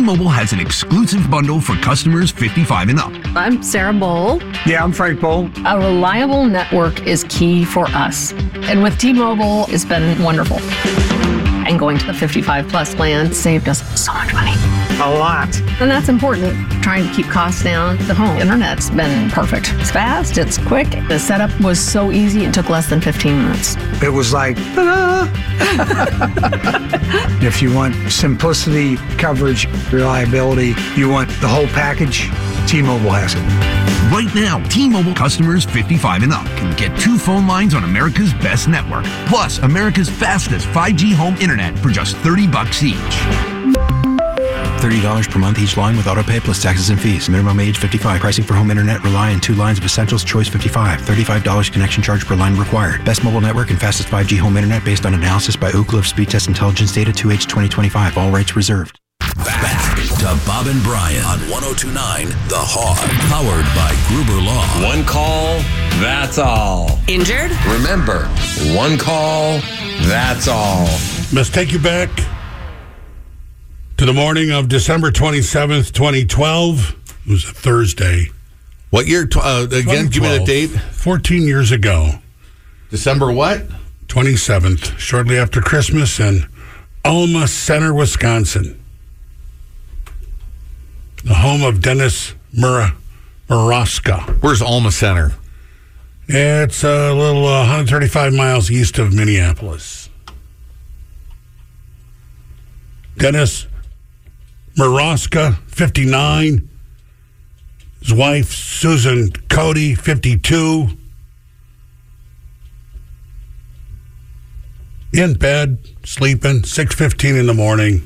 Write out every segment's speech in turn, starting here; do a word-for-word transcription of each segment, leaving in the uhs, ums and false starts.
T-Mobile has an exclusive bundle for customers fifty-five and up. I'm Sarah Bowl. Yeah, I'm Frank Bowl. A reliable network is key for us. And with T-Mobile, it's been wonderful. And going to the fifty-five plus plan saved us so much money. A lot. And that's important. Trying to keep costs down. The home internet's been perfect. It's fast, it's quick. The setup was so easy, it took less than fifteen minutes. It was like, ta-da! If you want simplicity, coverage, reliability, you want the whole package, T-Mobile has it. Right now, T-Mobile customers fifty-five and up can get two phone lines on America's best network, plus America's fastest five G home internet for just thirty bucks each. thirty dollars per month each line with autopay plus taxes and fees. Minimum age fifty-five. Pricing for home internet rely on two lines of Essentials Choice fifty-five. thirty-five dollars connection charge per line required. Best mobile network and fastest five G home internet based on analysis by Ookla of Speed Test Intelligence Data two H twenty twenty-five. All rights reserved. Back to Bob and Brian on one oh two point nine The Hog. Powered by Gruber Law. One call, that's all. Injured? Remember, one call, that's all. Must take you back to the morning of December twenty-seventh, twenty twelve. It was a Thursday. What year? Uh, again, give me the date. fourteen years ago. December what? twenty-seventh, shortly after Christmas in Alma Center, Wisconsin. The home of Dennis Mur- Muraska. Where's Alma Center? It's a little uh, one hundred thirty-five miles east of Minneapolis. Dennis Muraska, fifty-nine. His wife, Susan Cody, fifty-two. In bed, sleeping, six fifteen in the morning.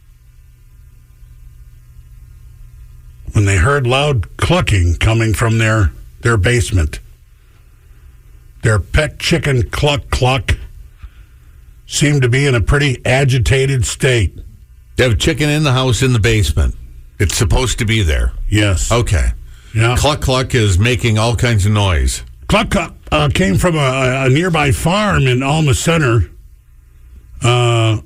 When they heard loud clucking coming from their, their basement. Their pet chicken, Cluck Cluck, seemed to be in a pretty agitated state. They have a chicken in the house in the basement. It's supposed to be there. Yes. Okay. Yeah. Cluck Cluck is making all kinds of noise. Cluck Cluck uh, came from a, a nearby farm in Alma Center. Uh,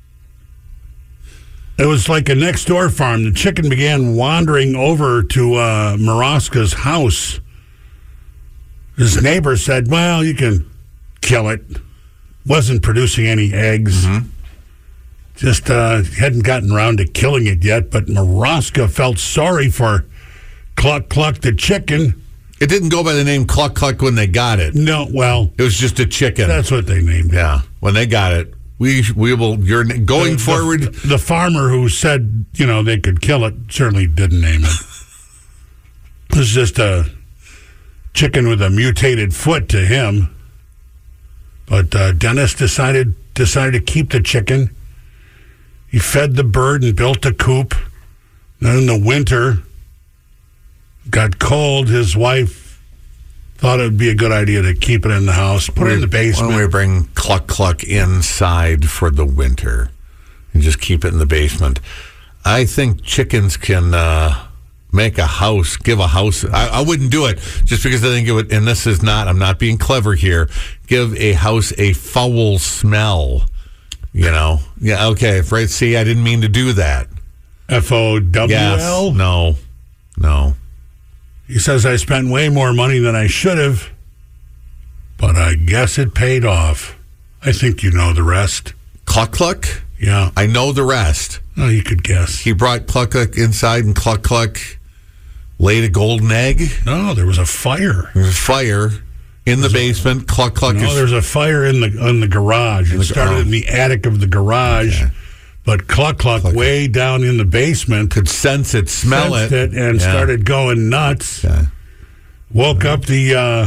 it was like a next-door farm. The chicken began wandering over to uh, Muraska's house. His neighbor said, well, you can kill it. Wasn't producing any eggs. Mm-hmm. Just uh, hadn't gotten around to killing it yet, but Muraska felt sorry for Cluck Cluck the chicken. It didn't go by the name Cluck Cluck when they got it. No, well. It was just a chicken. That's what they named it. Yeah, when they got it. We we will, you're going the, forward. The, the farmer who said, you know, they could kill it certainly didn't name it. It was just a chicken with a mutated foot to him. But uh, Dennis decided decided to keep the chicken. He fed the bird and built a coop. Then in the winter, got cold. His wife thought it would be a good idea to keep it in the house, put it in the basement. Why don't we bring Cluck Cluck inside for the winter and just keep it in the basement? I think chickens can uh, make a house, give a house. I, I wouldn't do it just because I think it would, and this is not, I'm not being clever here, give a house a foul smell. You know? Yeah, okay. Right. See, I didn't mean to do that. F O W L? Yes. No. No. He says, I spent way more money than I should have, but I guess it paid off. I think you know the rest. Cluck Cluck? Yeah. I know the rest. Oh, you could guess. He brought Cluck Cluck inside, and Cluck Cluck laid a golden egg? No, there was a fire. There was a fire in the basement. Cluck Cluck no, is... there's a fire in the in the garage. In it the, started oh. in the attic of the garage. Okay. But Cluck Cluck, Cluck way down in the basement could sense it, smell it, it, and yeah. started going nuts. Okay. Woke up the uh,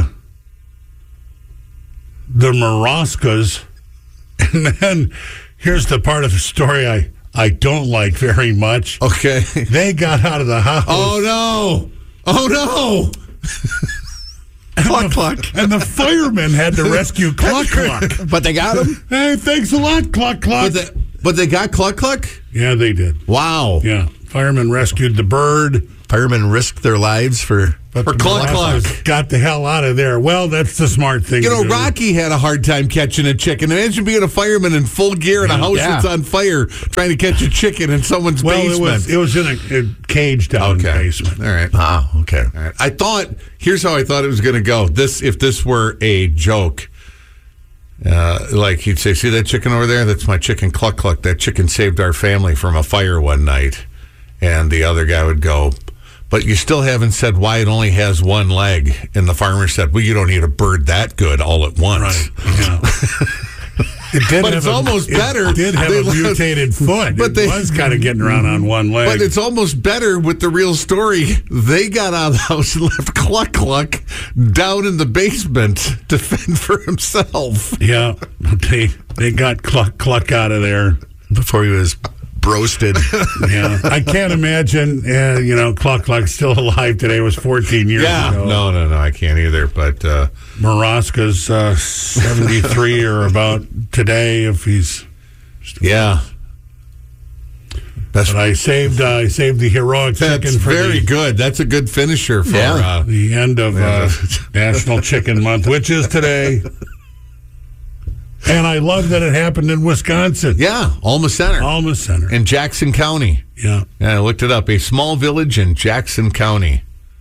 the Muraskas, and then here's the part of the story I, I don't like very much. Okay, they got out of the house. Oh no! Oh no! Cluck Cluck, and the firemen had to rescue Cluck Cluck. But they got him. Hey, thanks a lot, Cluck Cluck. But they, but they got Cluck Cluck? Yeah, they did. Wow. Yeah. Firemen rescued the bird. firemen risked their lives for, But For the Cluck Marathas Cluck. got the hell out of there. Well, that's the smart thing. You know, to do. Rocky had a hard time catching a chicken. Imagine being a fireman in full gear in a house Yeah. that's on fire trying to catch a chicken in someone's Well, it basement. was it was in a, a cage down in the Okay. basement. All right. Ah, okay. All right. I thought, here's how I thought it was going to go. This, if this were a joke, uh, like he'd say, see that chicken over there? That's my chicken Cluck Cluck. That chicken saved our family from a fire one night. And the other guy would go, but you still haven't said why it only has one leg. And the farmer said, well, you don't need a bird that good all at once. Right. Yeah. It did But have it's a- almost it better. did have They a let- mutated foot. But it they- was kind of getting around on one leg. But it's almost better with the real story. They got out of the house and left Cluck Cluck down in the basement to fend for himself. yeah, they they got Cluck Cluck out of there. Before he was roasted. Yeah, I can't imagine. Uh, you know, Cluck Cluck still alive today. It was fourteen years Yeah, ago. no, no, no, I can't either. But uh, Maraska's uh, seventy-three or about today, if he's. yeah, that's But I saved uh, I saved the heroic that's chicken for very the, good. That's a good finisher for. Yeah. Uh, the end of uh, National Chicken Month, which is today. And I love that it happened in Wisconsin. yeah, Alma Center Alma Center. in Jackson County. Yeah. Yeah, I looked it up. A small village in Jackson County.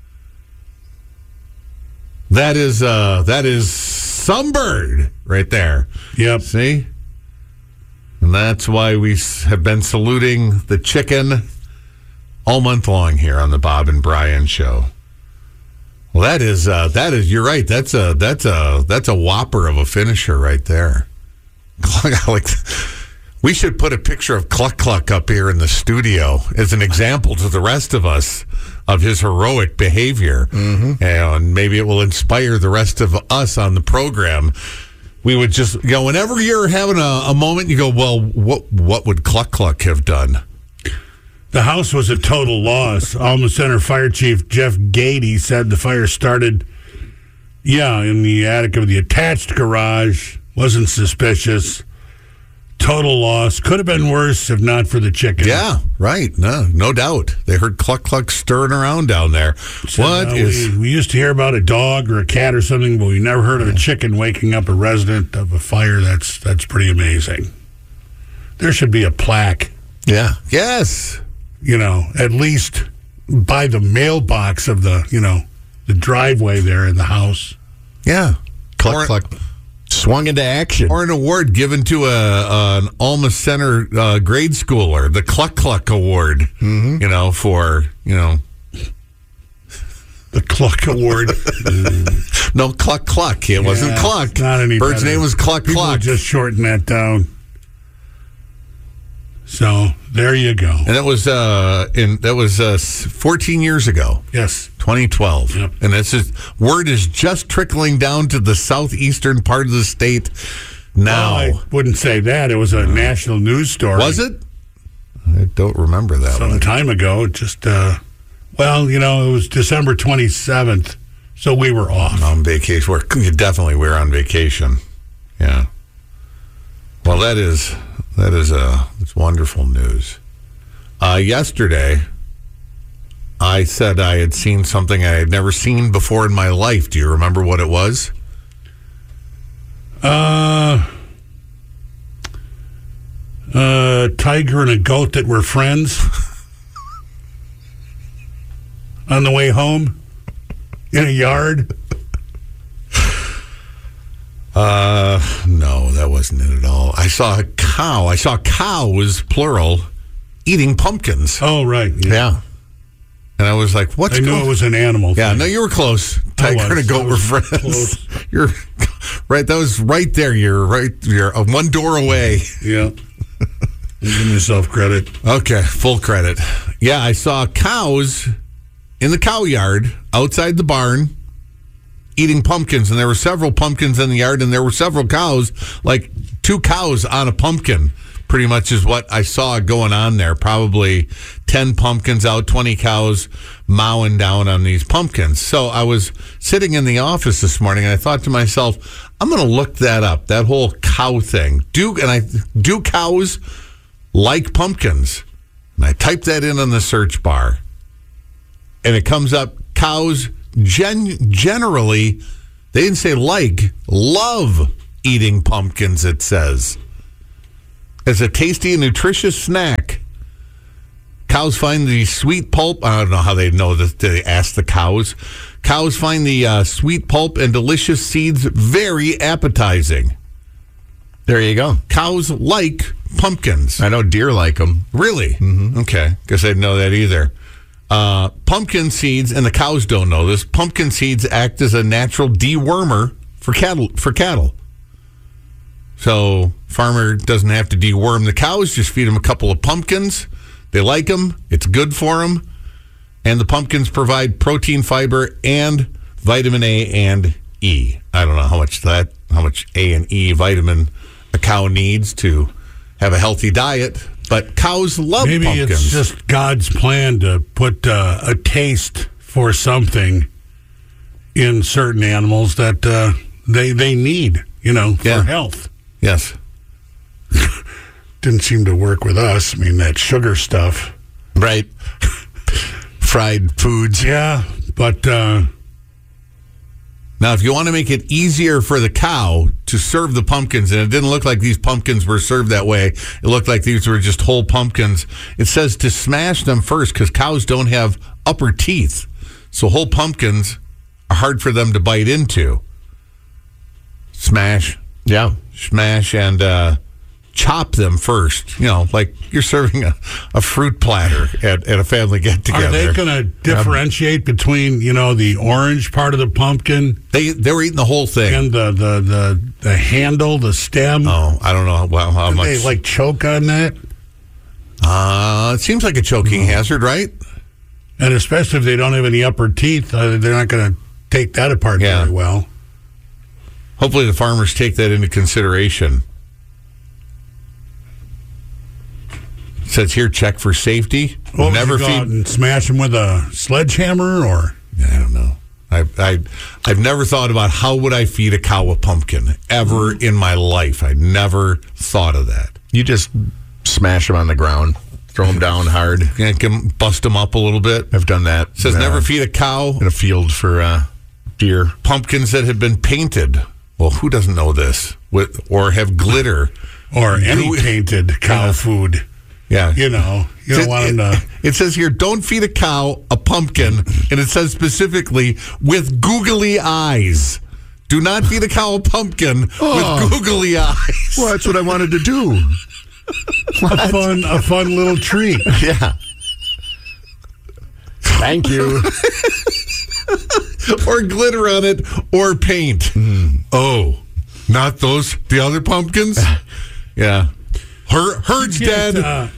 That is uh, that is some bird right there. Yep. See? And that's why we s- have been saluting the chicken all month long here on the Bob and Brian Show. Well, that is uh, that is you're right. That's a that's a that's a whopper of a finisher right there. Like, we should put a picture of Cluck Cluck up here in the studio as an example to the rest of us of his heroic behavior, mm-hmm. and maybe it will inspire the rest of us on the program. We would just, you know, whenever you're having a, a moment, you go, well, what what would Cluck Cluck have done? The house was a total loss. Alma Center Fire Chief Jeff Gady said the fire started, yeah, in the attic of the attached garage. Wasn't suspicious. Total loss. Could have been worse if not for the chicken. Yeah, right. No, no doubt. They heard Cluck Cluck stirring around down there. So, What uh, is? we, we used to hear about a dog or a cat or something, but we never heard of a chicken waking up a resident of a fire. That's that's pretty amazing. There should be a plaque, Yeah. Yes. you know, at least by the mailbox of the, you know, the driveway there in the house. Yeah. Cluck Or- Cluck swung into action. Or an award given to a an Alma Center uh, grade schooler, the Cluck Cluck Award. Mm-hmm. You know, for you know, The Cluck Award. no Cluck Cluck. It wasn't Yeah, Cluck. it's not any Bird's better. name was Cluck People Cluck. just shorten that down. So there you go. And that was uh, in that was uh, fourteen years ago. Yes. twenty twelve. Yep. And that's just, word is just trickling down to the southeastern part of the state now. Well, I wouldn't say that. It was a national news story. Was it? I don't remember that Some one. time ago. Just, uh, well, you know, it was December twenty-seventh, so we were off. On vacation. We're, definitely, we're on vacation. Yeah. Well, that is that is uh, it's wonderful news. Uh, yesterday, I said I had seen something I had never seen before in my life. Do you remember what it was? Uh, uh, tiger and a goat that were friends on the way home in a yard. Uh, no, that wasn't it at all. I saw a cow. I saw cows, plural, eating pumpkins. Oh, right. Yeah. Yeah. And I was like, what's I knew going it was an animal. Yeah, thing. no, you were close. I Tiger and a was. goat I were was friends. close. You're right. That was right there. You're right. You're uh, one door away. Yeah. Give myself credit. Okay, full credit. Yeah, I saw cows in the cow yard outside the barn eating pumpkins, and there were several pumpkins in the yard, and there were several cows, like two cows on a pumpkin. Pretty much is what I saw going on there. Probably ten pumpkins out, twenty cows mowing down on these pumpkins. So I was sitting in the office this morning, and I thought to myself, I'm going to look that up, that whole cow thing. Do and I do cows like pumpkins? And I typed that in on the search bar. and it comes up, cows gen- generally, they didn't say like, love eating pumpkins, it says. As a tasty and nutritious snack. Cows find the sweet pulp. I don't know how they know that. They ask the cows. Cows find the uh, sweet pulp and delicious seeds very appetizing. There you go. Cows like pumpkins. I know deer like them. Really? Mm-hmm. Okay. Guess I didn't know that either. Uh, pumpkin seeds, and the cows don't know this, pumpkin seeds act as a natural dewormer for cattle. For cattle. So farmer doesn't have to deworm the cows, just feed them a couple of pumpkins. They like them. It's good for them. And the pumpkins provide protein, fiber, and vitamin A and E. I don't know how much that, how much A and E vitamin a cow needs to have a healthy diet, but cows love Maybe pumpkins. Maybe it's just God's plan to put uh, a taste for something in certain animals that uh, they they need, you know, for yeah. health. Yes. Didn't seem to work with us. I mean, that sugar stuff. Right. Fried foods. Yeah, but... Uh, now, if you want to make it easier for the cow to serve the pumpkins, and it didn't look like these pumpkins were served that way. It looked like these were just whole pumpkins. It says to smash them first because cows don't have upper teeth. So whole pumpkins are hard for them to bite into. Smash. Yeah. Smash and... Uh, chop them first, you know, like you're serving a, a fruit platter at, at a family get-together. Are they going to differentiate um, between, you know, the orange part of the pumpkin? They they were eating the whole thing. And the, the, the, the handle, the stem? Oh, I don't know well, how Did much. they, like, choke on that? Uh, it seems like a choking mm-hmm. hazard, right? And especially if they don't have any upper teeth, uh, they're not going to take that apart yeah. very well. Hopefully the farmers take that into consideration. It says here, check for safety. Well, never would you go feed out and smash them with a sledgehammer, or I don't know. I I I've never thought about how would I feed a cow a pumpkin ever in my life. I never thought of that. You just smash them on the ground, throw them down hard, yeah, can bust them up a little bit. I've done that. It says uh, never feed a cow in a field for uh, deer. Pumpkins that have been painted. Well, who doesn't know this? With or have glitter or any Glue, painted cow yeah. food. Yeah. You know, you don't it, want them to... It says here, don't feed a cow a pumpkin, and it says specifically, with googly eyes. Do not feed a cow a pumpkin oh. with googly eyes. Well, that's what I wanted to do. a fun a fun little treat. Yeah. Thank you. Or glitter on it, or paint. Mm. Oh, not those, the other pumpkins? Yeah. Her, herd's dead. Uh,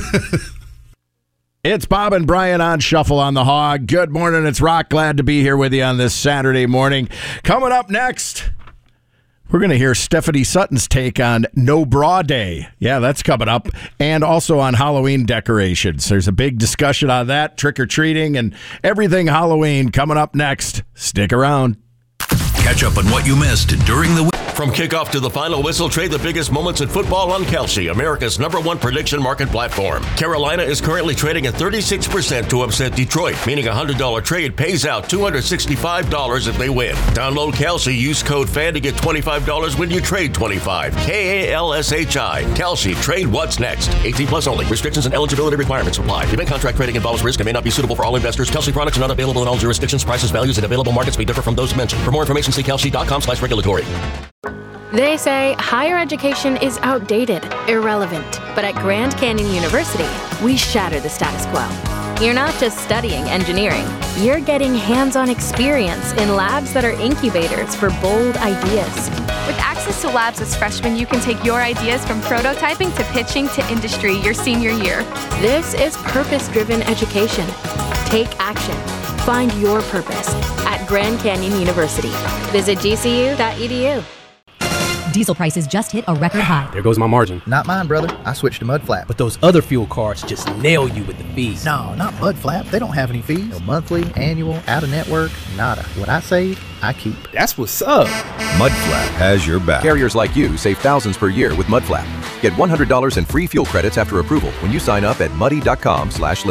It's Bob and Brian on Shuffle on the Hog. Good morning. It's Rock. Glad to be here with you on this Saturday morning. Coming up next, we're going to hear Stephanie Sutton's take on No Bra Day. Yeah, that's coming up. And also on Halloween decorations. There's a big discussion on that, trick-or-treating, and everything Halloween coming up next. Stick around. Catch up on what you missed during the week. From kickoff to the final whistle, trade the biggest moments in football on Kelsey, America's number one prediction market platform. Carolina is currently trading at thirty-six percent to upset Detroit, meaning a one hundred dollars trade pays out two hundred sixty-five dollars if they win. Download Kelsey, use code FAN to get twenty-five dollars when you trade twenty-five dollars. K A L S H I. Kelsey, trade what's next. eighteen plus only. Restrictions and eligibility requirements apply. Event contract trading involves risk and may not be suitable for all investors. Kelsey products are not available in all jurisdictions. Prices, values, and available markets may differ from those mentioned. For more information, see kelsey.com slash regulatory. They say higher education is outdated, irrelevant. But at Grand Canyon University, we shatter the status quo. You're not just studying engineering. You're getting hands-on experience in labs that are incubators for bold ideas. With access to labs as freshmen, you can take your ideas from prototyping to pitching to industry your senior year. This is purpose-driven education. Take action. Find your purpose at Grand Canyon University. Visit G C U dot E D U. Diesel prices just hit a record high. There goes my margin. Not mine, brother. I switched to Mudflap. But those other fuel cards just nail you with the fees. No, not Mudflap. They don't have any fees. No monthly, annual, out-of-network, nada. What I save, I keep. That's what's up. Mudflap has your back. Carriers like you save thousands per year with Mudflap. Get one hundred dollars in free fuel credits after approval when you sign up at muddy.com slash listen.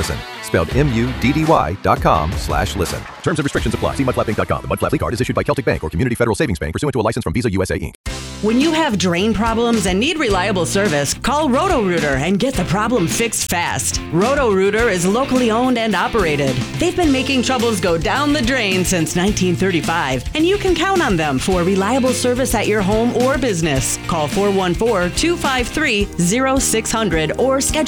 spelled M U D D Y dot com slash listen. Terms and restrictions apply. See mud flap inc dot com. The Mud Flap League card is issued by Celtic Bank or Community Federal Savings Bank pursuant to a license from Visa U S A Incorporated. When you have drain problems and need reliable service, call Roto-Rooter and get the problem fixed fast. Roto-Rooter is locally owned and operated. They've been making troubles go down the drain since nineteen thirty-five, and you can count on them for reliable service at your home or business. Call four one four, two five three, zero six zero zero or schedule